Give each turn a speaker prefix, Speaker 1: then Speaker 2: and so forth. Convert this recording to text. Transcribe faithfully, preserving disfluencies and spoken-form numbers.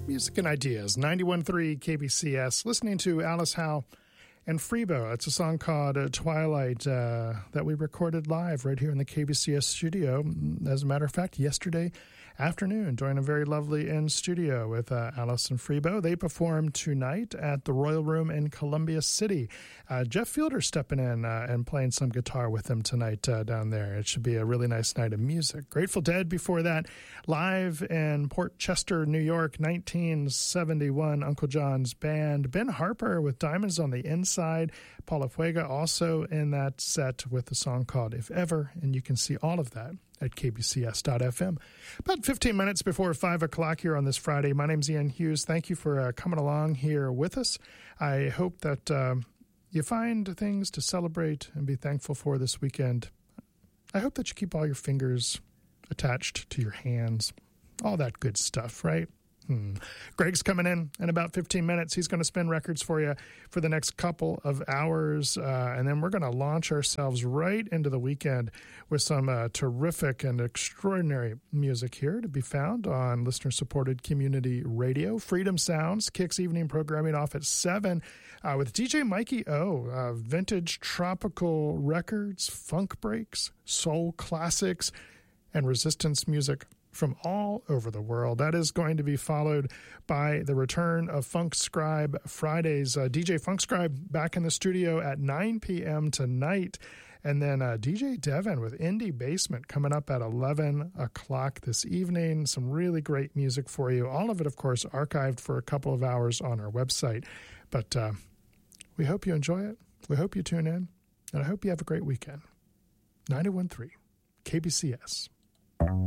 Speaker 1: Music and Ideas, ninety-one point three K B C S, listening to Alice Howe and Freebo. It's a song called uh, Twilight uh, that we recorded live right here in the K B C S studio. As a matter of fact, yesterday afternoon, during a very lovely in-studio with uh, Alice and Freebo. They performed tonight at the Royal Room in Columbia City. Uh, Jeff Fielder stepping in uh, and playing some guitar with them tonight uh, down there. It should be a really nice night of music. Grateful Dead before that, live in Port Chester, New York, nineteen seventy-one, Uncle John's Band. Ben Harper with Diamonds on the Inside. Paula Fuega also in that set with a song called If Ever, and you can see all of that at k b c s dot f m. About fifteen minutes before five o'clock here on this Friday. My name's Ian Hughes. Thank you for uh, coming along here with us. I hope that um, you find things to celebrate and be thankful for this weekend. I hope that you keep all your fingers attached to your hands. All that good stuff, right? Hmm. Greg's coming in in about fifteen minutes. He's going to spin records for you for the next couple of hours, uh, and then we're going to launch ourselves right into the weekend with some uh, terrific and extraordinary music here to be found on listener-supported community radio. Freedom Sounds kicks evening programming off at seven uh, with D J Mikey O, uh, vintage tropical records, funk breaks, soul classics, and resistance music from all over the world. That is going to be followed by the return of Funk Scribe Fridays. Uh, D J Funk Scribe back in the studio at nine p.m. tonight. And then uh, D J Devin with Indie Basement coming up at eleven o'clock this evening. Some really great music for you. All of it, of course, archived for a couple of hours on our website. But uh, we hope you enjoy it. We hope you tune in. And I hope you have a great weekend. ninety-one point three K B C S.